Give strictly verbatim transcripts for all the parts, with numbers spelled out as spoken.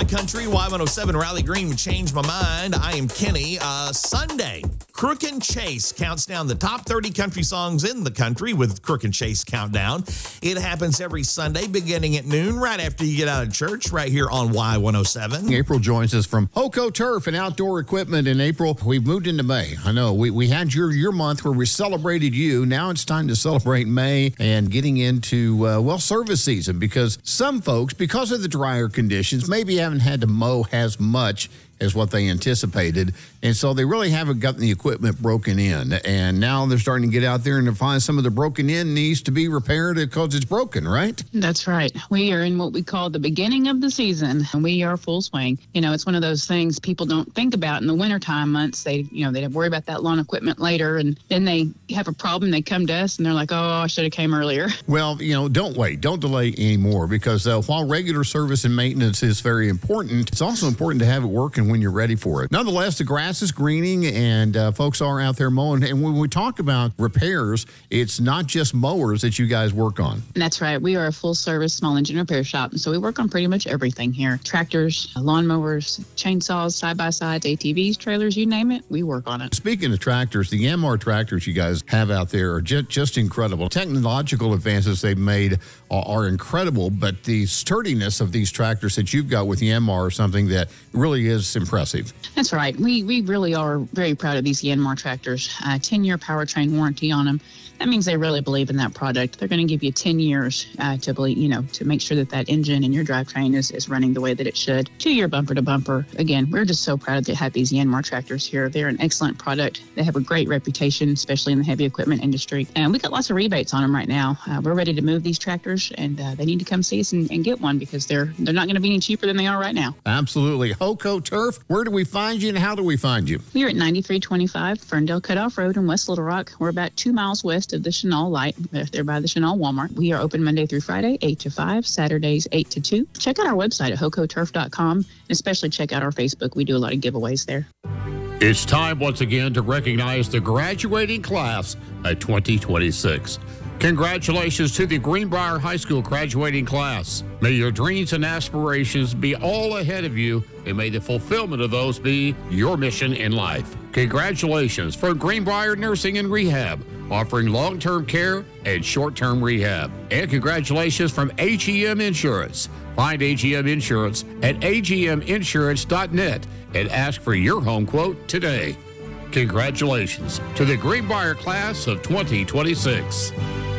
Country, Y one oh seven Raleigh Green would change my mind. I am Kenny. Uh, Sunday, Crook and Chase counts down the top thirty country songs in the country with Crook and Chase Countdown. It happens every Sunday beginning at noon, right after you get out of church, right here on Y one oh seven. April joins us from Hoco Turf and Outdoor Equipment. In April, we've moved into May. I know we, we had your, your month where we celebrated you. Now it's time to celebrate May and getting into, uh, well, service season, because some folks, because of the drier conditions, maybe haven't had to mow as much as what they anticipated. And so they really haven't gotten the equipment broken in. And now they're starting to get out there and to find some of the broken in needs to be repaired because it's broken, right? That's right. We are in what we call the beginning of the season, and we are full swing. You know, it's one of those things people don't think about in the wintertime months. They, you know, they worry about that lawn equipment later, and then they have a problem. They come to us and they're like, oh, I should have came earlier. Well, you know, don't wait. Don't delay anymore, because uh, while regular service and maintenance is very important, it's also important to have it working when you're ready for it. Nonetheless, the grass is greening, and uh, folks are out there mowing. And when we talk about repairs, it's not just mowers that you guys work on. That's right. We are a full-service small engine repair shop, and so we work on pretty much everything here. Tractors, lawnmowers, chainsaws, side-by-sides, A T Vs, trailers, you name it, we work on it. Speaking of tractors, the Yanmar tractors you guys have out there are just, just incredible. Technological advances they've made are, are incredible, but the sturdiness of these tractors that you've got with Yanmar are something that really is impressive. That's right. We we really are very proud of these Yanmar tractors. Uh, ten-year powertrain warranty on them. That means they really believe in that product. They're going to give you ten years uh, to believe, you know, to make sure that that engine and your drivetrain is, is running the way that it should. Two-year bumper to bumper. Again, we're just so proud to have these Yanmar tractors here. They're an excellent product. They have a great reputation, especially in the heavy equipment industry. And we got lots of rebates on them right now. Uh, we're ready to move these tractors, and uh, they need to come see us and, and get one, because they're they're not going to be any cheaper than they are right now. Absolutely. Hoco Turf, where do we find you and how do we find you? We're at ninety-three twenty-five Ferndale Cutoff Road in West Little Rock. We're about two miles west of the Chenal Light. They're by the Chenal Walmart. We are open Monday through Friday, eight to five, Saturdays, eight to two. Check out our website at hoco turf dot com, and especially check out our Facebook. We do a lot of giveaways there. It's time once again to recognize the graduating class of twenty twenty-six. Congratulations to the Greenbrier High School graduating class. May your dreams and aspirations be all ahead of you, and may the fulfillment of those be your mission in life. Congratulations for Greenbrier Nursing and Rehab, offering long-term care and short-term rehab. And congratulations from A G M Insurance. Find A G M Insurance at a g m insurance dot net and ask for your home quote today. Congratulations to the Greenbrier class of twenty twenty-six.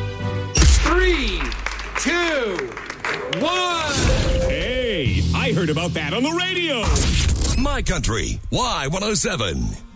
Three, two, one. Hey, I heard about that on the radio. My Country, Y one oh seven.